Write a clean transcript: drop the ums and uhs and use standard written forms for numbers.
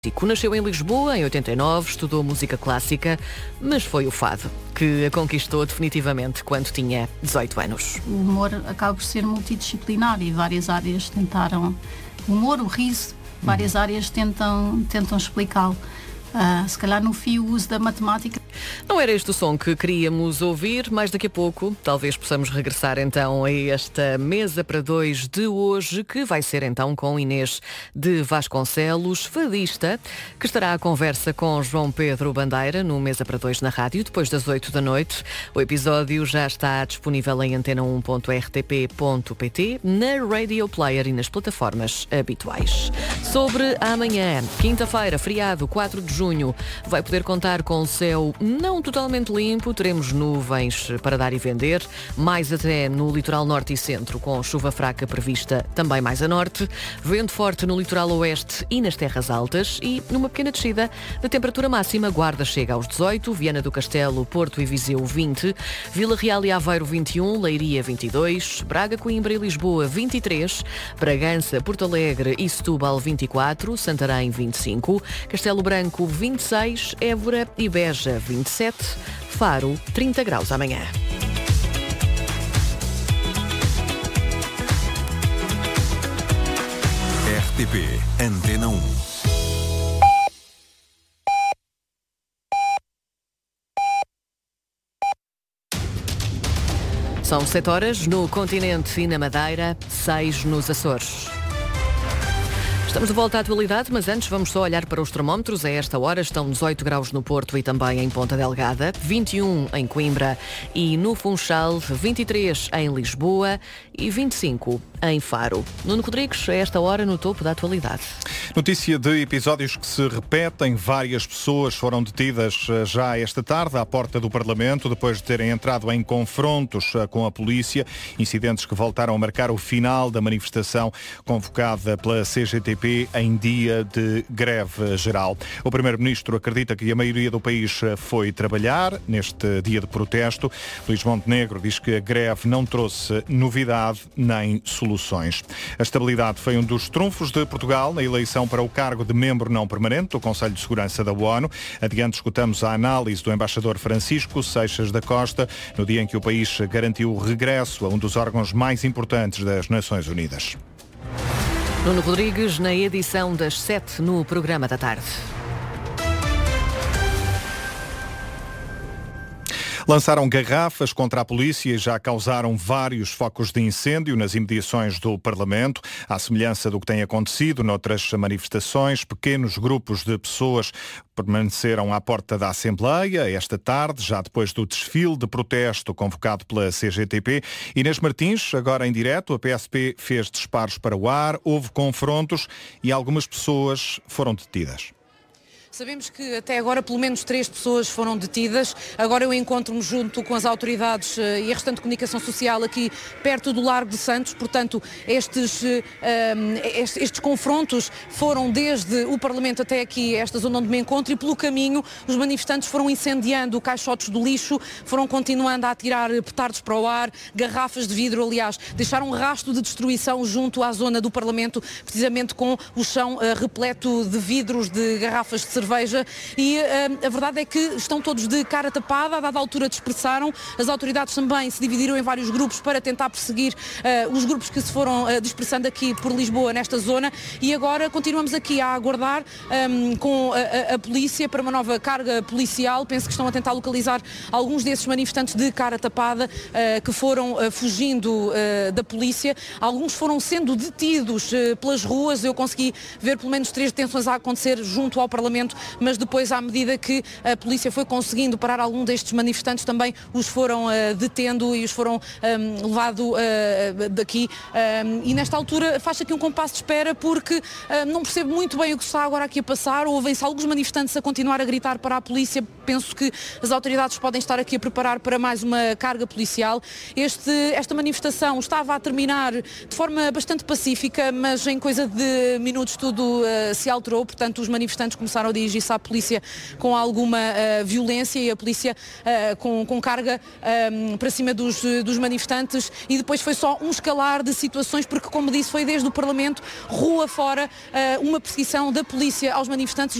Nasceu em Lisboa em 89, estudou música clássica, mas foi o fado que a conquistou definitivamente quando tinha 18 anos. O humor acaba por ser multidisciplinar e várias áreas tentaram... O humor, o riso, várias áreas tentam explicá-lo. Se calhar no fio o uso da matemática. Não era este o som que queríamos ouvir, mas daqui a pouco talvez possamos regressar então a esta mesa para dois de hoje, que vai ser então com Inês de Vasconcelos, fadista, que estará à conversa com João Pedro Bandeira no Mesa para Dois na rádio, depois das 8 da noite. O episódio já está disponível em antena1.rtp.pt, na Radio Player e nas plataformas habituais. Sobre amanhã, quinta-feira, feriado, 4 de junho, vai poder contar com o céu não totalmente limpo, teremos nuvens para dar e vender, mais até no litoral norte e centro, com chuva fraca prevista também mais a norte, vento forte no litoral oeste e nas terras altas e numa pequena descida da temperatura máxima. Guarda chega aos 18, Viana do Castelo, Porto e Viseu 20, Vila Real e Aveiro 21, Leiria 22, Braga, Coimbra e Lisboa 23, Bragança, Porto Alegre e Setúbal 24, Santarém 25, Castelo Branco 26, Évora e Beja 27, Faro 30 graus amanhã. RTP Antena 1. São 7 horas no continente e na Madeira, 6 nos Açores. Estamos de volta à atualidade, mas antes vamos só olhar para os termómetros. A esta hora estão 18 graus no Porto e também em Ponta Delgada, 21 em Coimbra e no Funchal, 23 em Lisboa e 25 em Faro. Nuno Rodrigues, a esta hora no topo da atualidade. Notícia de episódios que se repetem. Várias pessoas foram detidas já esta tarde à porta do Parlamento, depois de terem entrado em confrontos com a polícia. Incidentes que voltaram a marcar o final da manifestação convocada pela CGTP em dia de greve geral. O Primeiro-Ministro acredita que a maioria do país foi trabalhar neste dia de protesto. Luís Montenegro diz que a greve não trouxe novidade nem soluções. A estabilidade foi um dos trunfos de Portugal na eleição para o cargo de membro não permanente do Conselho de Segurança da ONU. Adiante escutamos a análise do embaixador Francisco Seixas da Costa no dia em que o país garantiu o regresso a um dos órgãos mais importantes das Nações Unidas. Nuno Rodrigues, na edição das 7 no Programa da Tarde. Lançaram garrafas contra a polícia e já causaram vários focos de incêndio nas imediações do Parlamento. À semelhança do que tem acontecido noutras manifestações, pequenos grupos de pessoas permaneceram à porta da Assembleia esta tarde, já depois do desfile de protesto convocado pela CGTP. Inês Martins, agora em direto, a PSP fez disparos para o ar, houve confrontos e algumas pessoas foram detidas. Sabemos que até agora pelo menos 3 pessoas foram detidas. Agora eu encontro-me junto com as autoridades e a restante comunicação social aqui perto do Largo de Santos. Portanto, estes confrontos foram desde o Parlamento até aqui, esta zona onde me encontro, e pelo caminho os manifestantes foram incendiando caixotes do lixo, foram continuando a atirar petardos para o ar, garrafas de vidro, aliás, deixaram um rastro de destruição junto à zona do Parlamento, precisamente com o chão repleto de vidros, de garrafas de cerveja, e a verdade é que estão todos de cara tapada. A dada altura dispersaram. As autoridades também se dividiram em vários grupos para tentar perseguir os grupos que se foram dispersando aqui por Lisboa, nesta zona, e agora continuamos aqui a aguardar com a polícia para uma nova carga policial. Penso que estão a tentar localizar alguns desses manifestantes de cara tapada que foram fugindo da polícia. Alguns foram sendo detidos pelas ruas. Eu consegui ver pelo menos 3 detenções a acontecer junto ao Parlamento, mas depois, à medida que a polícia foi conseguindo parar algum destes manifestantes, também os foram detendo e os foram levado daqui. E nesta altura faz aqui um compasso de espera, porque não percebo muito bem o que está agora aqui a passar. Ouvem-se alguns manifestantes a continuar a gritar para a polícia. Penso que as autoridades podem estar aqui a preparar para mais uma carga policial. Esta manifestação estava a terminar de forma bastante pacífica, mas em coisa de minutos tudo se alterou. Portanto, os manifestantes começaram a dizer dirigir-se à polícia com alguma violência e a polícia com carga para cima dos manifestantes, e depois foi só um escalar de situações, porque, como disse, foi desde o Parlamento, rua fora, uma perseguição da polícia aos manifestantes.